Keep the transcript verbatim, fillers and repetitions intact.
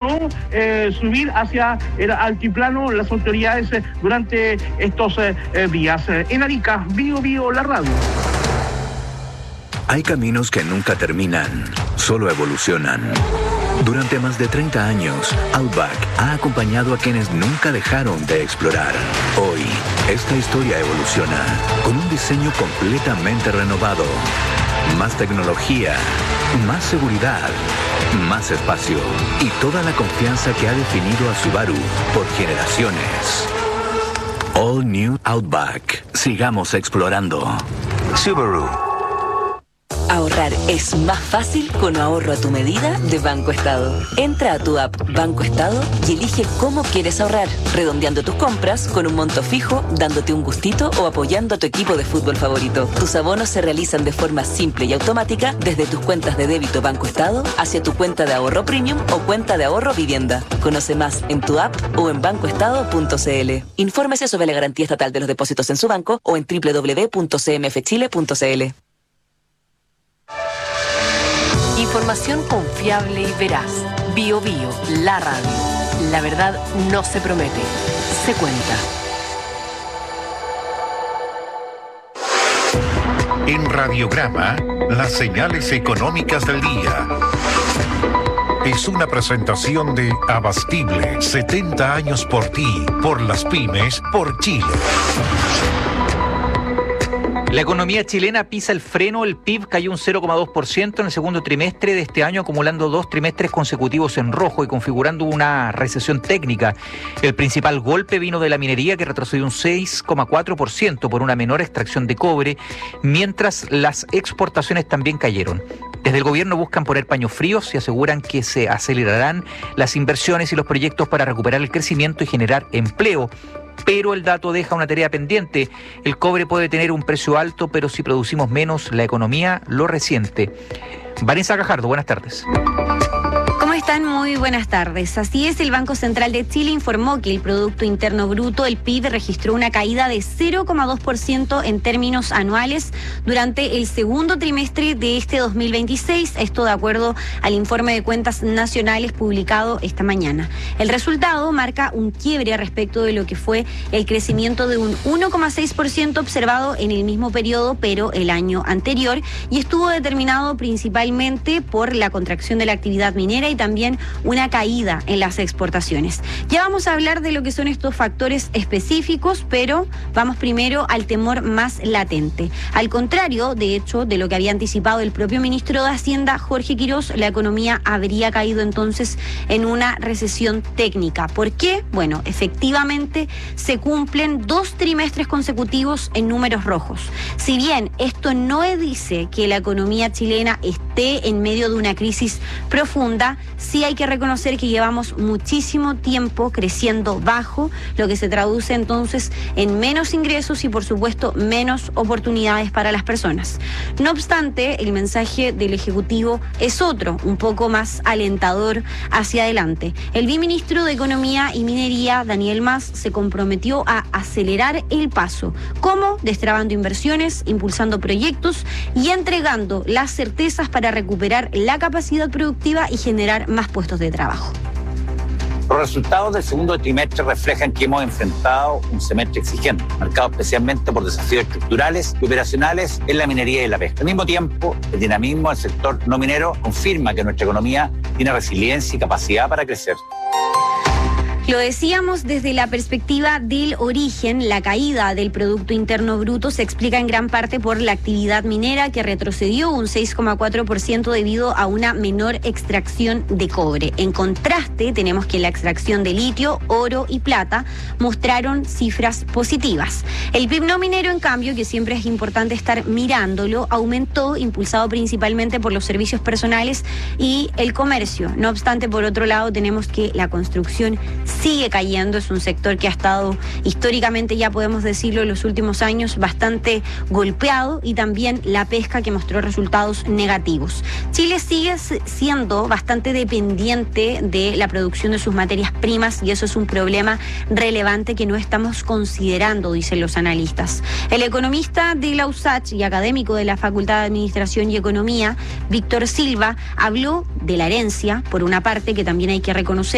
no eh, subir hacia el altiplano las autoridades eh, durante estos eh, días. En Arica, Bio Bio, la radio. Hay caminos que nunca terminan, solo evolucionan. Durante más de treinta años, Outback ha acompañado a quienes nunca dejaron de explorar. Hoy, esta historia evoluciona con un diseño completamente renovado. Más tecnología, más seguridad, más espacio y toda la confianza que ha definido a Subaru por generaciones. All New Outback. Sigamos explorando. Subaru. Ahorrar es más fácil con ahorro a tu medida de Banco Estado. Entra a tu app Banco Estado y elige cómo quieres ahorrar, redondeando tus compras con un monto fijo, dándote un gustito o apoyando a tu equipo de fútbol favorito. Tus abonos se realizan de forma simple y automática desde tus cuentas de débito Banco Estado hacia tu cuenta de ahorro premium o cuenta de ahorro vivienda. Conoce más en tu app o en banco estado punto c l. Infórmese sobre la garantía estatal de los depósitos en su banco o en doble u doble u doble u punto c m f chile punto c l. Información confiable y veraz. Bio Bio, la radio. La verdad no se promete, se cuenta. En Radiograma, las señales económicas del día. Es una presentación de Abastible, setenta años por ti, por las pymes, por Chile. La economía chilena pisa el freno, el P I B cayó un cero coma dos por ciento en el segundo trimestre de este año, acumulando dos trimestres consecutivos en rojo y configurando una recesión técnica. El principal golpe vino de la minería, que retrocedió un seis coma cuatro por ciento por una menor extracción de cobre, mientras las exportaciones también cayeron. Desde el gobierno buscan poner paños fríos y aseguran que se acelerarán las inversiones y los proyectos para recuperar el crecimiento y generar empleo. Pero el dato deja una tarea pendiente. El cobre puede tener un precio alto, pero si producimos menos, la economía lo resiente. Vanessa Gajardo, buenas tardes. ¿Cómo están? Muy buenas tardes. Así es, el Banco Central de Chile informó que el Producto Interno Bruto, el P I B, registró una caída de cero coma dos por ciento en términos anuales durante el segundo trimestre de este dos mil veintiséis, esto de acuerdo al informe de cuentas nacionales publicado esta mañana. El resultado marca un quiebre respecto de lo que fue el crecimiento de un uno coma seis por ciento observado en el mismo periodo, pero el año anterior, y estuvo determinado principalmente por la contracción de la actividad minera y también una caída en las exportaciones. Ya vamos a hablar de lo que son estos factores específicos, pero vamos primero al temor más latente. Al contrario, de hecho, de lo que había anticipado el propio ministro de Hacienda, Jorge Quirós, la economía habría caído entonces en una recesión técnica. ¿Por qué? Bueno, efectivamente se cumplen dos trimestres consecutivos en números rojos. Si bien esto no dice que la economía chilena esté en medio de una crisis profunda, sí hay que reconocer que llevamos muchísimo tiempo creciendo bajo, lo que se traduce entonces en menos ingresos y por supuesto menos oportunidades para las personas. No obstante, el mensaje del Ejecutivo es otro, un poco más alentador hacia adelante. El viceministro de Economía y Minería, Daniel Mas, se comprometió a acelerar el paso. ¿Cómo? Destrabando inversiones, impulsando proyectos y entregando las certezas para recuperar la capacidad productiva y generar más puestos de trabajo. Los resultados del segundo trimestre reflejan que hemos enfrentado un semestre exigente, marcado especialmente por desafíos estructurales y operacionales en la minería y la pesca. Al mismo tiempo, el dinamismo del sector no minero confirma que nuestra economía tiene resiliencia y capacidad para crecer. Lo decíamos desde la perspectiva del origen, la caída del Producto Interno Bruto se explica en gran parte por la actividad minera, que retrocedió un seis coma cuatro por ciento debido a una menor extracción de cobre. En contraste, tenemos que la extracción de litio, oro y plata mostraron cifras positivas. El P I B no minero, en cambio, que siempre es importante estar mirándolo, aumentó, impulsado principalmente por los servicios personales y el comercio. No obstante, por otro lado, tenemos que la construcción sigue cayendo, es un sector que ha estado históricamente, ya podemos decirlo, en los últimos años bastante golpeado, y también la pesca, que mostró resultados negativos. Chile sigue siendo bastante dependiente de la producción de sus materias primas y eso es un problema relevante que no estamos considerando, dicen los analistas. El economista de la U S A C y académico de la Facultad de Administración y Economía, Víctor Silva, habló de la herencia, por una parte, que también hay que reconocer